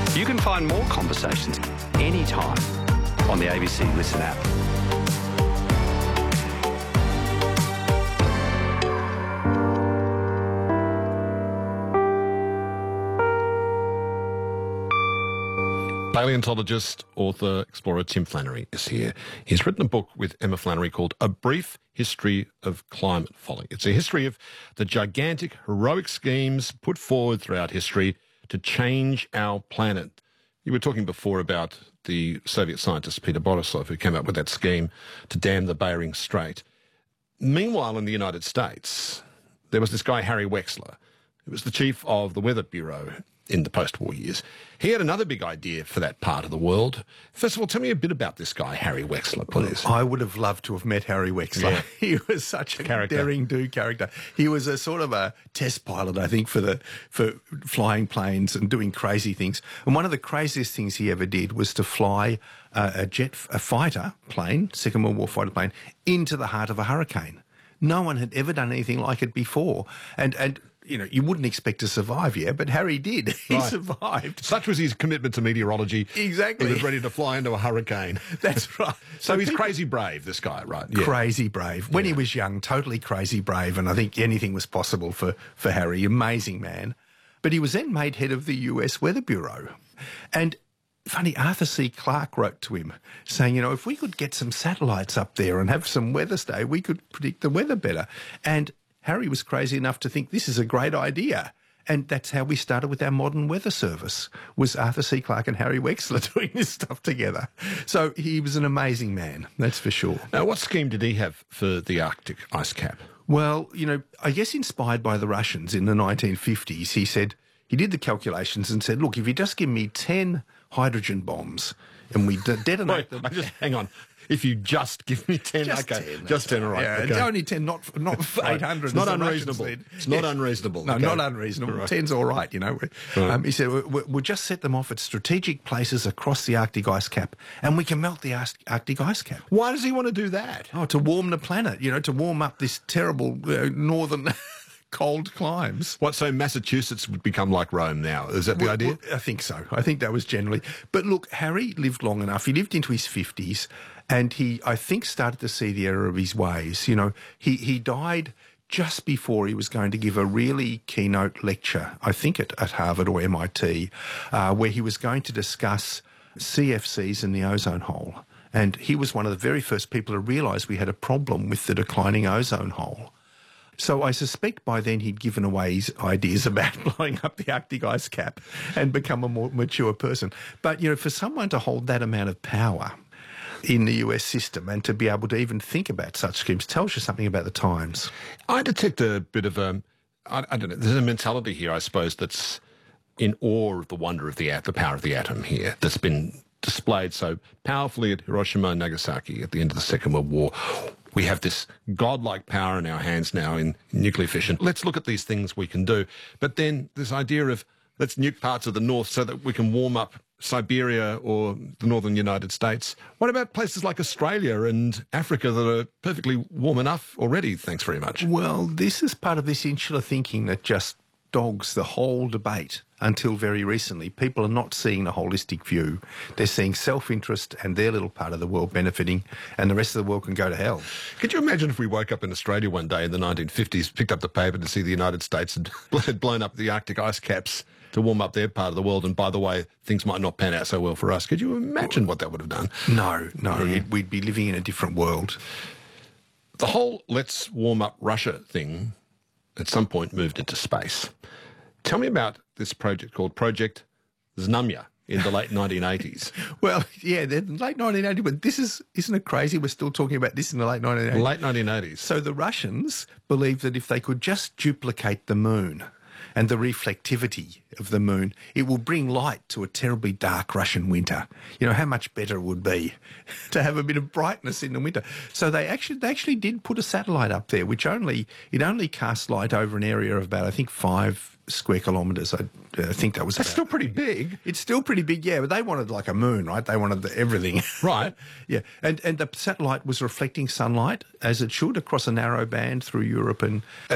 You can find more conversations anytime on the ABC Listen app. Paleontologist, author, explorer Tim Flannery is here. He's written a book with Emma Flannery called A Brief History of Climate Folly. It's a history of the gigantic, heroic schemes put forward throughout history to change our planet. You were talking before about the Soviet scientist Peter Borisov, who came up with that scheme to dam the Bering Strait. Meanwhile, in the United States, there was this guy, Harry Wexler, who was the chief of the Weather Bureau in the post-war years. He had another big idea for that part of the world. First of all, tell me a bit about this guy, Harry Wexler, please. I would have loved to have met Harry Wexler. Yeah. He was such a daring-do character. He was a sort of a test pilot, I think, for flying planes and doing crazy things. And one of the craziest things he ever did was to fly a fighter plane, Second World War fighter plane, into the heart of a hurricane. No one had ever done anything like it before. And you know, you wouldn't expect to survive, but Harry did. He survived. Such was his commitment to meteorology. Exactly. He was ready to fly into a hurricane. That's right. So he's crazy brave, this guy, right? Yeah. Crazy brave. When he was young, totally crazy brave, and I think anything was possible for Harry. Amazing man. But he was then made head of the US Weather Bureau. And funny, Arthur C. Clarke wrote to him saying, you know, if we could get some satellites up there and have some weather stay, we could predict the weather better. And Harry was crazy enough to think this is a great idea. And that's how we started with our modern weather service, was Arthur C. Clarke and Harry Wexler doing this stuff together. So he was an amazing man, that's for sure. Now, what scheme did he have for the Arctic ice cap? Well, you know, I guess inspired by the Russians in the 1950s, he said, he did the calculations and said, look, if you just give me 10 hydrogen bombs and we detonate them... Hang on. If you just give me 10, just 10, just 10, all right. Yeah, okay. Only 10, not 800. It's not unreasonable. It's not unreasonable. No, not unreasonable. Right. 10's all right, you know. Right. He said, we'll just set them off at strategic places across the Arctic ice cap, and we can melt the Arctic ice cap. Why does he want to do that? Oh, to warm the planet, you know, to warm up this terrible northern... cold climes. What, so Massachusetts would become like Rome now? Is that the idea? I think so. I think that was generally... But look, Harry lived long enough. He lived into his 50s, and he, I think, started to see the error of his ways. You know, he died just before he was going to give a really keynote lecture, I think at Harvard or MIT, where he was going to discuss CFCs in the ozone hole. And he was one of the very first people to realise we had a problem with the declining ozone hole. So I suspect by then he'd given away his ideas about blowing up the Arctic ice cap and become a more mature person. But, you know, for someone to hold that amount of power in the US system and to be able to even think about such schemes tells you something about the times. I detect a bit of I don't know, there's a mentality here, I suppose, that's in awe of the wonder of the power of the atom here, that's been displayed so powerfully at Hiroshima and Nagasaki at the end of the Second World War. We have this godlike power in our hands now in nuclear fission. Let's look at these things we can do. But then this idea of let's nuke parts of the north so that we can warm up Siberia or the northern United States. What about places like Australia and Africa that are perfectly warm enough already? Thanks very much. Well, this is part of this insular thinking that just dogs the whole debate until very recently. People are not seeing the holistic view. They're seeing self-interest and their little part of the world benefiting, and the rest of the world can go to hell. Could you imagine if we woke up in Australia one day in the 1950s, picked up the paper to see the United States had blown up the Arctic ice caps to warm up their part of the world, and by the way, things might not pan out so well for us. Could you imagine what that would have done? No. We'd be living in a different world. The whole let's warm up Russia thing at some point moved into space. Tell me about this project called Project Znamya in the late 1980s. Well, yeah, the late 1980s, but isn't it crazy? We're still talking about this in the late 1980s. Late 1980s. So the Russians believed that if they could just duplicate the moon and the reflectivity of the moon, it will bring light to a terribly dark Russian winter. You know, how much better it would be to have a bit of brightness in the winter. So they actually did put a satellite up there, which only cast light over an area of about, I think, 5 square kilometres. I think that was... That's still pretty big. It's still pretty big, yeah, but they wanted like a moon, right? They wanted everything. Right. Yeah, and the satellite was reflecting sunlight, as it should, across a narrow band through Europe and